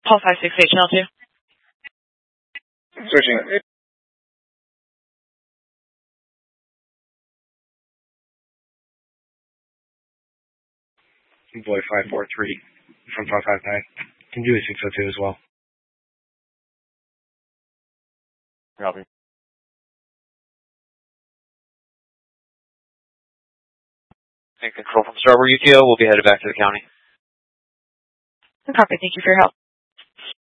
Paul 568, channel 2. Searching. Boy 543 from 559. Can do a 602 as well. Copy. And control from Starboard UTO, we'll be headed back to the county. Copy, thank you for your help.